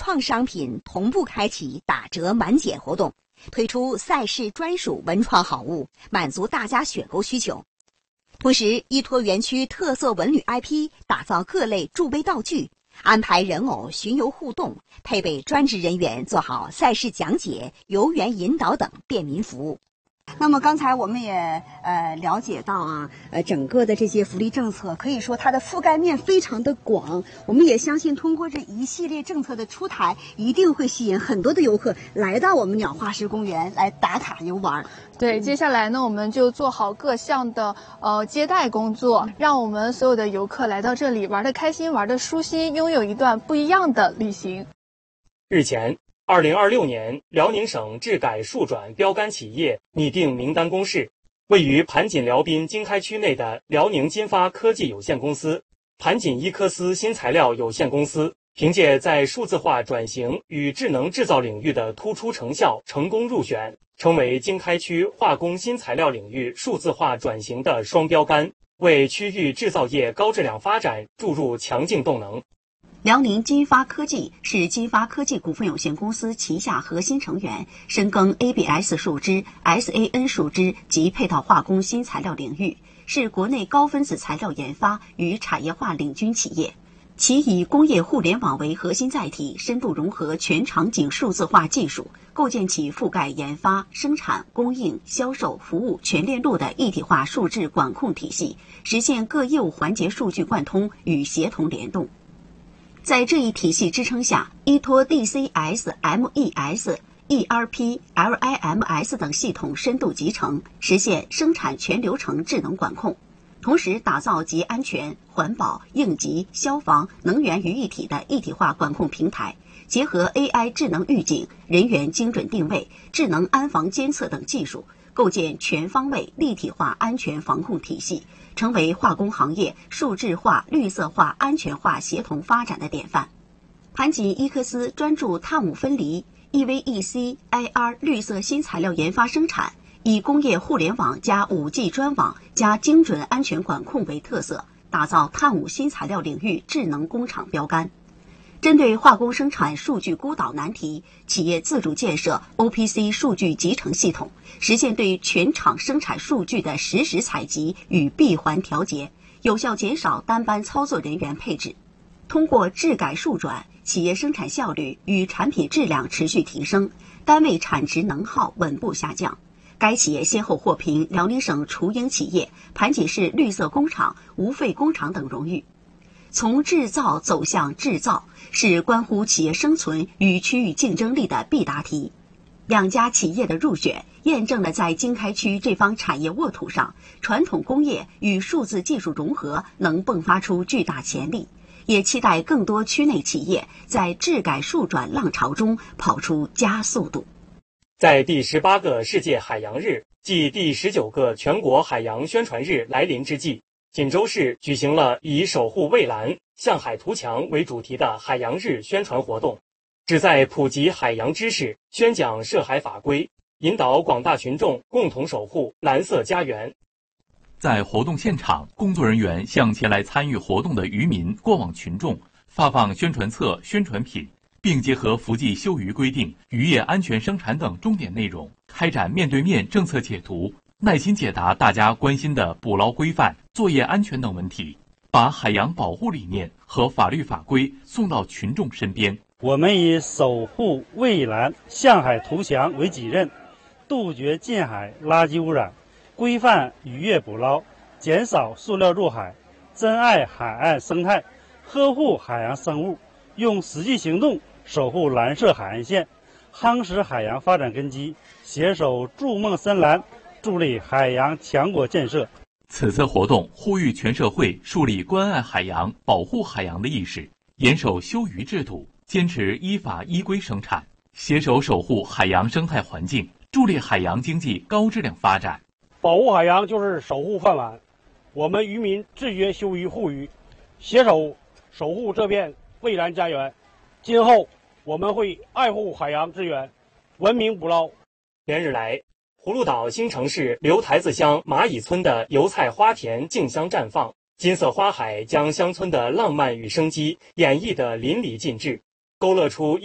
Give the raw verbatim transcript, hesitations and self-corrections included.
创商品同步开启打折满减活动，推出赛事专属文创好物，满足大家选购需求。同时，依托园区特色文旅 I P， 打造各类助威道具，安排人偶巡游互动，配备专职人员做好赛事讲解、游园引导等便民服务。那么刚才我们也呃了解到啊，呃整个的这些福利政策可以说它的覆盖面非常的广，我们也相信通过这一系列政策的出台，一定会吸引很多的游客来到我们鸟化石公园来打卡游玩。 对，接下来呢，我们就做好各项的呃接待工作，让我们所有的游客来到这里玩得开心，玩得舒心，拥有一段不一样的旅行。 日前，二零二六年辽宁省治改数转标杆企业拟定名单公示，位于盘锦辽滨经开区内的辽宁金发科技有限公司、盘锦伊科斯新材料有限公司，凭借在数字化转型与智能制造领域的突出成效，成功入选，成为经开区化工新材料领域数字化转型的双标杆，为区域制造业高质量发展注入强劲动能。 辽宁金发科技是金发科技股份有限公司旗下核心成员，深耕 A B S 树脂、S A N 树脂及配套化工新材料领域，是国内高分子材料研发与产业化领军企业。其以工业互联网为核心载体，深度融合全场景数字化技术，构建起覆盖研发、生产、供应、销售、服务全链路的一体化数质管控体系，实现各业务环节数据贯通与协同联动。在这一体系支撑下，依托 D C S、M E S、E R P、L I M S 等系统深度集成，实现生产全流程智能管控，同时打造集安全、环保、应急、消防、能源于一体的一体化管控平台，结合 A I 智能预警、人员精准定位、智能安防监测等技术，构建全方位立体化安全防控体系，成为化工行业数字化、绿色化、安全化协同发展的典范。盘锦伊科斯专注碳五分离、E V E C、I R 绿色新材料研发生产，以工业互联网加 五 G 专网加精准安全管控为特色，打造碳五新材料领域智能工厂标杆。针对化工生产数据孤岛难题，企业自主建设 O P C 数据集成系统，实现对全厂生产数据的实时采集与闭环调节，有效减少单班操作人员配置。通过质改数转，企业生产效率与产品质量持续提升，单位产值能耗稳步下降。该企业先后获评辽宁省雏鹰企业、盘锦市绿色工厂、无废工厂等荣誉。从制造走向制造，是关乎企业生存与区域竞争力的必答题。两家企业的入选，验证了在经开区这方产业沃土上，传统工业与数字技术融合能迸发出巨大潜力，也期待更多区内企业在质改数转浪潮中跑出加速度。 在第十八个世界海洋日暨第十九个全国海洋宣传日来临之际，锦州市举行了以守护蔚蓝、向海图强为主题的海洋日宣传活动，旨在普及海洋知识，宣讲涉海法规，引导广大群众共同守护蓝色家园。 在活动现场，工作人员向前来参与活动的渔民、过往群众发放宣传册、宣传品，并结合福记休渔规定、渔业安全生产等重点内容，开展面对面政策解读，耐心解答大家关心的捕捞规范、作业安全等问题，把海洋保护理念和法律法规送到群众身边。 我们以守护蔚蓝、向海图强为己任，杜绝近海垃圾污染，规范渔业捕捞，减少塑料入海，珍爱海岸生态，呵护海洋生物，用实际行动守护蓝色海岸线，夯实海洋发展根基，携手筑梦深蓝，助力海洋强国建设。 此次活动呼吁全社会树立关爱海洋、保护海洋的意识，严守休渔制度，坚持依法依规生产，携手守护海洋生态环境，助力海洋经济高质量发展。 保护海洋就是守护饭碗，我们渔民自觉休渔护渔，携手守护这片蔚蓝家园。今后我们会爱护海洋资源，文明捕捞。 连日来，葫芦岛新城市刘台子乡蚂蚁村的油菜花田竞相绽放，金色花海将乡村的浪漫与生机演绎得淋漓尽致，勾勒出